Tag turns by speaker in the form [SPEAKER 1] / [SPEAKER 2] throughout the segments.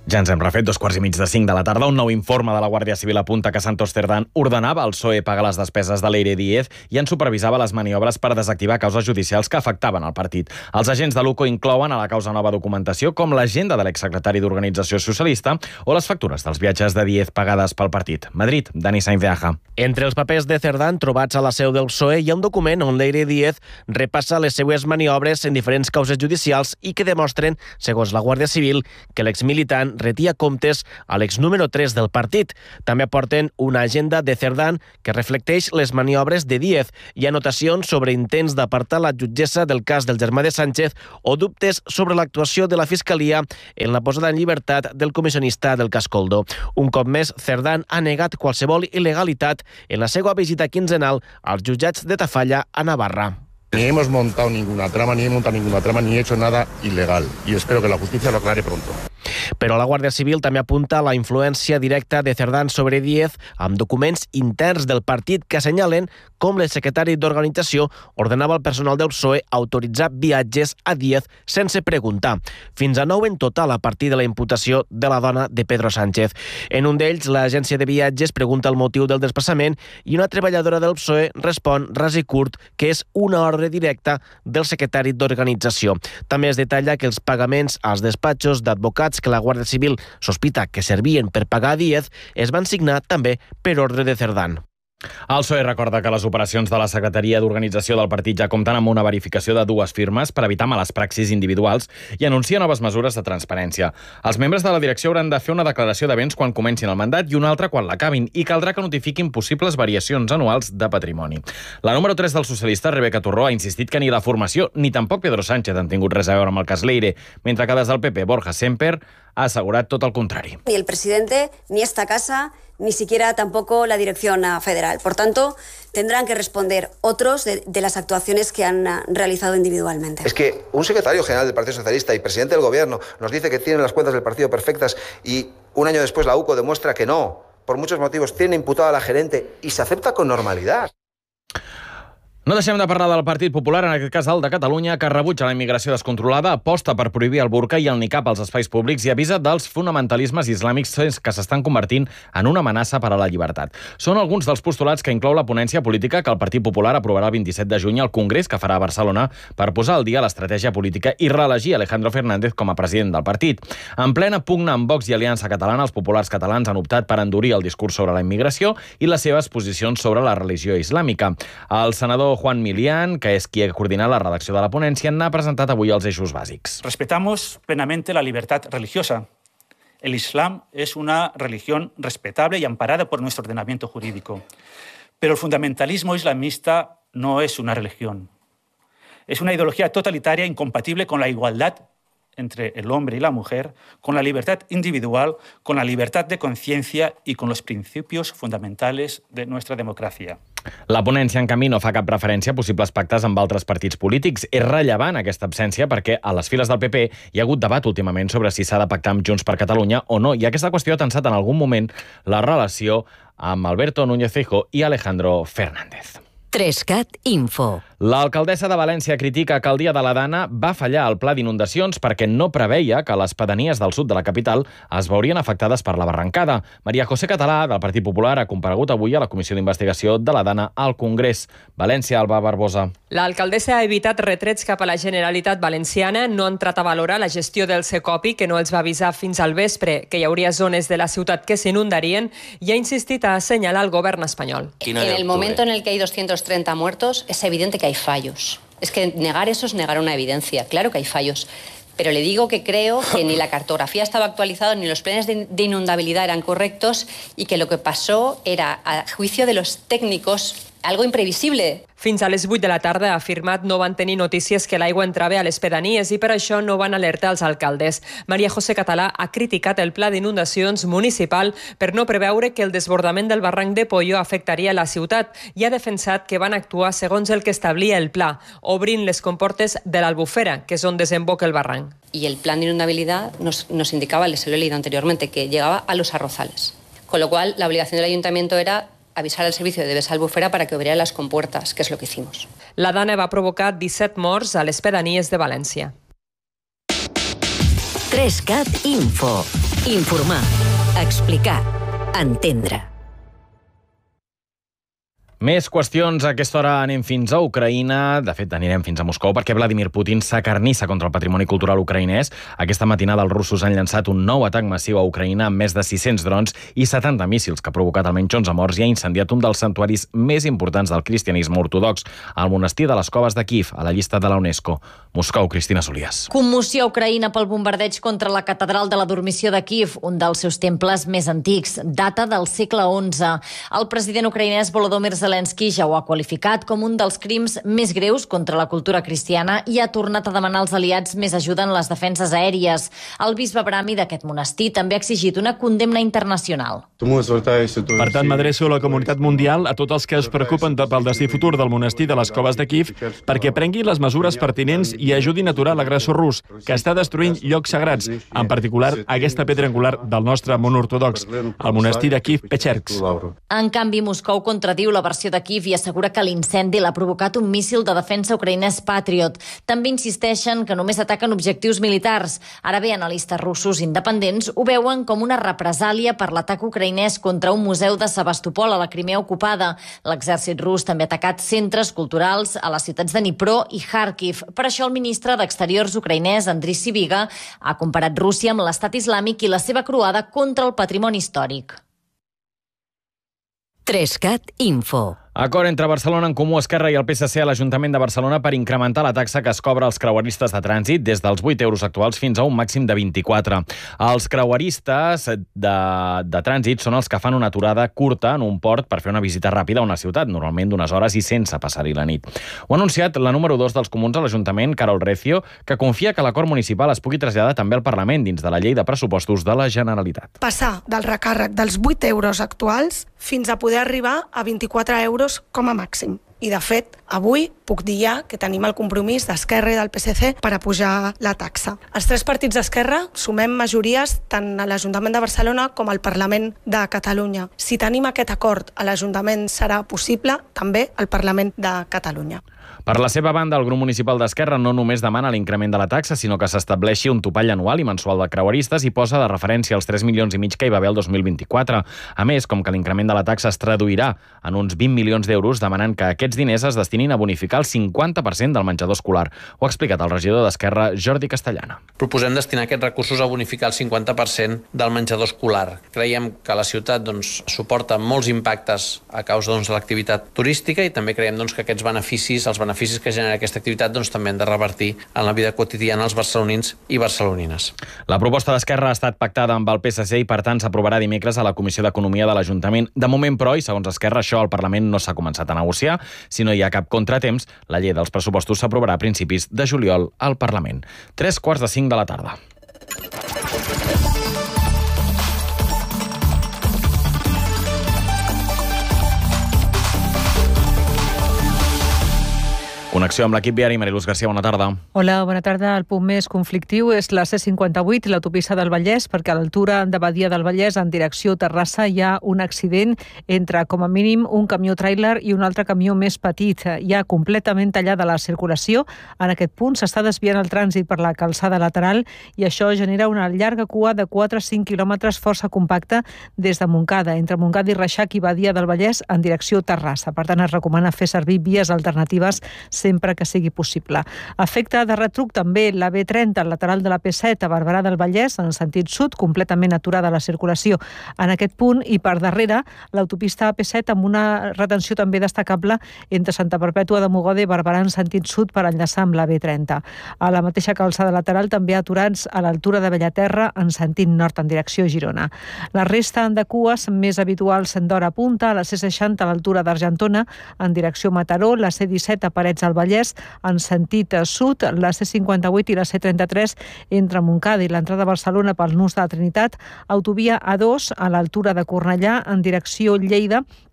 [SPEAKER 1] Ja ens hem refet, 2:45 de la tarda. Un nou informe de la Guàrdia Civil apunta que Santos Cerdán ordenava al PSOE pagar les despeses de Leire Díez i en supervisava les maniobres per desactivar causes judicials que afectaven el partit. Els agents de l'UCO inclouen a la causa nova documentació com l'agenda de l'exsecretari d'Organització Socialista o les factures dels viatges de Díez pagades pel partit. Madrid, Dani Sainz de Aja.
[SPEAKER 2] Entre els papers de Cerdán trobats a la seu del PSOE hi ha un document on Leire Díez repassa les seues maniobres en diferents causes judicials i que demostren, segons la Guàrdia Civil, que l'exmilitant retia comptes a l'ex número 3 del partit. També aporten una agenda de Cerdán que reflecteix les maniobres de Díez i anotacions sobre intents d'apartar la jutgessa del cas del germà de Sánchez o dubtes sobre l'actuació de la Fiscalia en la posada en llibertat del comissionista del cas Coldo. Un cop més, Cerdán ha negat qualsevol il·legalitat en la seva visita quinzenal als jutjats de Tafalla a Navarra.
[SPEAKER 3] Ni hemos montado ninguna trama, ni he hecho nada ilegal. Y espero que la justicia lo aclare pronto.
[SPEAKER 2] Però la Guàrdia Civil també apunta la influència directa de Cerdán sobre Díez amb documents interns del partit que assenyalen com el secretari d'organització ordenava al personal del PSOE autoritzar viatges a Díez sense preguntar. Fins a 9 en total a partir de la imputació de la dona de Pedro Sánchez. En un d'ells, l'agència de viatges pregunta el motiu del desplaçament i una treballadora del PSOE respon ras i curt que és una ordre directa del secretari d'organització. També es detalla que els pagaments als despatxos d'advocats que la Guàrdia Civil sospita que servien per pagar a Díez es van signar també per ordre de Cerdán.
[SPEAKER 1] El PSOE recorda que les operacions de la Secretaria d'Organització del partit ja compten amb una verificació de 2 firmes per evitar males praxis individuals i anuncia noves mesures de transparència. Els membres de la direcció hauran de fer una declaració de béns quan comencin el mandat i una altra quan l'acabin i caldrà que notifiquin possibles variacions anuals de patrimoni. La número 3 del socialista, Rebeca Turró, ha insistit que ni la formació ni tampoc Pedro Sánchez han tingut res a veure amb el cas Leire, mentre que des del PP, Borja Semper ha assegurat tot el contrari.
[SPEAKER 4] Ni el presidente, ni esta casa, ni siquiera tampoco la dirección federal. Por tanto, tendrán que responder otros de las actuaciones que han realizado individualmente.
[SPEAKER 5] Es que un secretario general del Partido Socialista y presidente del Gobierno nos dice que tienen las cuentas del partido perfectas y un año después la UCO demuestra que no. Por muchos motivos tiene imputada a la gerente y se acepta con normalidad.
[SPEAKER 1] No deixem de parlar del Partit Popular, en aquest cas el de Catalunya, que rebutja la immigració descontrolada, aposta per prohibir el burca i el niqab als espais públics i avisa dels fonamentalismes islàmics que s'estan convertint en una amenaça per a la llibertat. Són alguns dels postulats que inclou la ponència política que el Partit Popular aprovarà el 27 de juny al Congrés que farà a Barcelona per posar al dia l'estratègia política i reelegir Alejandro Fernández com a president del partit. En plena pugna amb Vox i Aliança Catalana, els populars catalans han optat per endurir el discurs sobre la immigració i les seves posicions sobre la religió islàmica. El senador Juan Milián, que és qui ha coordinat la redacció de la ponència, n'ha presentat avui els eixos bàsics.
[SPEAKER 6] Respetamos plenamente la libertad religiosa. El Islam es una religión respetable y amparada por nuestro ordenamiento jurídico. Pero el fundamentalismo islamista no es una religión. Es una ideología totalitaria incompatible con la igualdad entre el hombre y la mujer, con la libertad individual, con la libertad de conciencia y con los principios fundamentales de nuestra democracia.
[SPEAKER 1] La ponència en camí no fa cap referència a possibles pactes amb altres partits polítics. És rellevant aquesta absència perquè a les files del PP hi ha hagut debat últimament sobre si s'ha de pactar amb Junts per Catalunya o no, i aquesta qüestió ha tensat en algun moment la relació amb Alberto Núñez Feijóo i Alejandro Fernández.
[SPEAKER 7] 3CAT Info.
[SPEAKER 1] L'alcaldessa de València critica que el dia de la Dana va fallar el pla d'inundacions perquè no preveia que les pedanies del sud de la capital es veurien afectades per la barrancada. María José Català, del Partit Popular, ha comparegut avui a la Comissió d'Investigació de la Dana al Congrés. València, Alba Barbosa.
[SPEAKER 8] L'alcaldessa ha evitat retrets cap a la Generalitat Valenciana, no ha entrat a valorar la gestió del Secopi, que no els va avisar fins al vespre que hi hauria zones de la ciutat que s'inundarien, i ha insistit a assenyalar el govern espanyol.
[SPEAKER 9] En el momento en el que hay 230 muertos, es evidente que hay fallos. Es que negar eso es negar una evidencia. Claro que hay fallos. Pero le digo que creo que ni la cartografía estaba actualizada ni los planes de inundabilidad eran correctos y que lo que pasó era, a juicio de los técnicos, algo imprevisible.
[SPEAKER 8] Fins a les 8 de la tarda, ha afirmat, no van tenir notícies que l'aigua entrava a les pedanies i per això no van alertar els alcaldes. María José Català ha criticat el pla d'inundacions municipal per no preveure que el desbordament del barranc de Pollo afectaria la ciutat i ha defensat que van actuar segons el que establia el pla, obrint les comportes de l'Albufera, que és on desemboca el barranc.
[SPEAKER 9] Y el plan de inundabilidad nos indicaba, les lo he leído anteriormente, que llegaba a los arrozales. Con lo cual, la obligación del ayuntamiento era avisar al servicio de Devesa Albufera para que abriera las compuertas, que es lo que hicimos.
[SPEAKER 8] La Dana va provocar 17 morts a les pedanies de València.
[SPEAKER 7] 3CAT Info. Informar, explicar, entendre.
[SPEAKER 1] Més qüestions. A aquesta hora anem fins a Ucraïna. De fet, anirem fins a Moscou perquè Vladimir Putin s'acarnissa contra el patrimoni cultural ucraïnès. Aquesta matinada els russos han llançat un nou atac massiu a Ucraïna amb més de 600 drons i 70 míssils que ha provocat almenys 11 morts i ha incendiat un dels santuaris més importants del cristianisme ortodox, el monestir de les Coves de Kíev, a la llista de la UNESCO. Moscou, Cristina Solias.
[SPEAKER 10] Commoció a Ucraïna pel bombardeig contra la catedral de la Dormició de Kíev, un dels seus temples més antics, data del segle XI. El president ucraïnès Volodymyr Zelensky ja ho ha qualificat com un dels crims més greus contra la cultura cristiana i ha tornat a demanar als aliats més ajuda en les defenses aèries. El bisbe Brahmi d'aquest monestir també ha exigit una condemna internacional.
[SPEAKER 11] Per tant, m'adreço a la comunitat mundial, a tots els que es preocupen pel destí futur del monestir de les Coves de Kíev, perquè prenguin les mesures pertinents i ajudin a aturar l'agressor rus, que està destruint llocs sagrats, en particular aquesta pedra angular del nostre món ortodox, el monestir de Kíev Pechersk.
[SPEAKER 10] En canvi, Moscou contradiu la versió de Kíev i assegura que l'incendi l'ha provocat un míssil de defensa ucraïnès Patriot. també insisteixen que només ataquen objectius militars. Ara bé, analistes russos independents ho veuen com una represàlia per l'atac ucraïnès contra un museu de Sebastopol a la Crimea ocupada. L'exèrcit rus també ha atacat centres culturals a les ciutats de Dnipro i Kharkiv. Per això el ministre d'Exteriors ucraïnès, Andriy Sybiga, ha comparat Rússia amb l'estat islàmic i la seva croada contra el patrimoni històric.
[SPEAKER 7] 3CAT Info.
[SPEAKER 1] Acord entre Barcelona en Comú, Esquerra i el PSC a l'Ajuntament de Barcelona per incrementar la taxa que es cobra als creueristes de trànsit des dels 8 euros actuals fins a un màxim de 24. Els creueristes de trànsit són els que fan una aturada curta en un port per fer una visita ràpida a una ciutat, normalment d'unes hores i sense passar-hi la nit. Ho ha anunciat la número 2 dels comuns a l'Ajuntament, Carol Recio, que confia que l'acord municipal es pugui traslladar també al Parlament dins de la llei de pressupostos de la Generalitat.
[SPEAKER 12] Passar del recàrrec dels 8 euros actuals fins a poder arribar a 24 euros com a màxim. I, de fet, avui puc dir ja que tenim el compromís d'Esquerra i del PSC per a pujar la taxa. Els tres partits d'Esquerra sumem majories tant a l'Ajuntament de Barcelona com al Parlament de Catalunya. Si tenim aquest acord a l'Ajuntament serà possible també al Parlament de Catalunya.
[SPEAKER 1] Per la seva banda, el grup municipal d'Esquerra no només demana l'increment de la taxa, sinó que s'estableixi un topall anual i mensual de creueristes i posa de referència els 3,5 milions que hi va haver el 2024. A més, com que l'increment de la taxa es traduirà en uns 20 milions d'euros, demanant que aquests diners es destinin a bonificar el 50% del menjador escolar. Ho ha explicat el regidor d'Esquerra, Jordi Castellana.
[SPEAKER 13] Proposem destinar aquests recursos a bonificar el 50% del menjador escolar. Creiem que la ciutat suporta molts impactes a causa de l'activitat turística i també creiem que aquests beneficis, els beneficis que genera aquesta activitat també han de revertir en la vida quotidiana als barcelonins i barcelonines.
[SPEAKER 1] La proposta d'Esquerra ha estat pactada amb el PSC i, per tant, s'aprovarà dimecres a la Comissió d'Economia de l'Ajuntament. De moment, però, i segons Esquerra, això al Parlament no s'ha començat a negociar. Si no hi ha cap contratemps, la llei dels pressupostos s'aprovarà a principis de juliol al Parlament. 3:45 de la tarda. Connexió amb l'equip viari. Mariluz García, bona tarda.
[SPEAKER 14] Hola, bona tarda. El punt més conflictiu és la C58 i l'autopista del Vallès, perquè a l'altura de Badia del Vallès, en direcció Terrassa, hi ha un accident entre, com a mínim, un camió tràiler i un altre camió més petit. Hi ha completament tallada la circulació. En aquest punt s'està desviant el trànsit per la calçada lateral i això genera una llarga cua de 4-5 quilòmetres força compacta des de Montcada, entre Montcada i Reixac i Badia del Vallès, en direcció Terrassa. Per tant, es recomana fer servir vies alternatives sempre que sigui possible. Afecta de retruc també la B30 al lateral de la P7 a Barberà del Vallès, en sentit sud, completament aturada la circulació en aquest punt, i per darrere l'autopista P7 amb una retenció també destacable entre Santa Perpètua de Mogoda i Barberà en sentit sud per enllaçar amb la B30. A la mateixa calçada lateral també aturats a l'altura de Bellaterra en sentit nord en direcció Girona. La resta de cues més habituals d'hora punta a la C60 a l'altura d'Argentona en direcció Mataró, la C17 a Parets al Vallès en sentit sud, la C58 i la C33 entre Montcada i l'entrada a Barcelona pel nus de la Trinitat, autovia A2 a l'altura de Cornellà en direcció Lleida,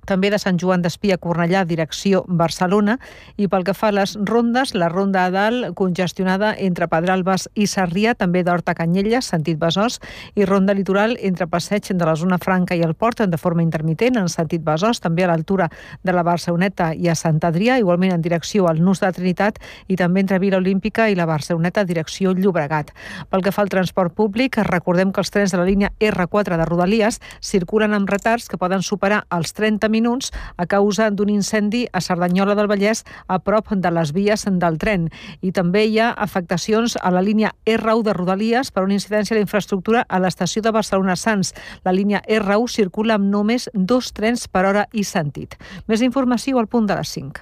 [SPEAKER 14] també de Sant Joan d'Espí a Cornellà, direcció Barcelona, i pel que fa a les rondes, la ronda a dalt congestionada entre Pedralbes i Sarrià, també d'Horta a Canyelles, sentit Besòs, i ronda litoral entre Passeig de la Zona Franca i el Port, de forma intermitent, en sentit Besòs, també a l'altura de la Barceloneta i a Sant Adrià, igualment en direcció al Nus de Trinitat, i també entre Vila Olímpica i la Barceloneta, direcció Llobregat. Pel que fa al transport públic, recordem que els trens de la línia R4 de Rodalies circulen amb retards que poden superar els 30 minuts a causa d'un incendi a Cerdanyola del Vallès a prop de les vies del tren. I també hi ha afectacions a la línia R1 de Rodalies per una incidència de la infraestructura a l'estació de Barcelona-Sants. La línia R1 circula amb només 2 trens per hora i sentit. Més informació al punt de les 5.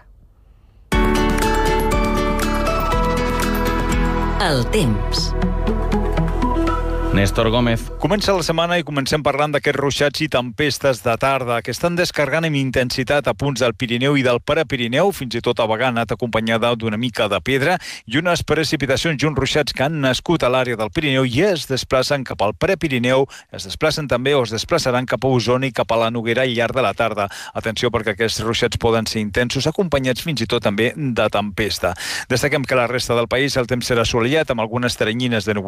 [SPEAKER 7] El temps.
[SPEAKER 1] Néstor Gómez.
[SPEAKER 15] Comença la setmana i comencem parlant d'aquests ruixats i tempestes de tarda que estan descarregant amb intensitat a punts del Pirineu i del Prepirineu, fins i tot a vegades anat acompanyada d'una mica de pedra i unes precipitacions i uns ruixats que han nascut a l'àrea del Pirineu i es desplacen cap al Prepirineu, es desplacen també o es desplaçaran cap a Osona i cap a la Noguera al llarg de la tarda. Atenció perquè aquests ruixats poden ser intensos, acompanyats fins i tot també de tempesta. Destaquem que a la resta del país el temps serà assolellat amb algunes teranyines de nuvolades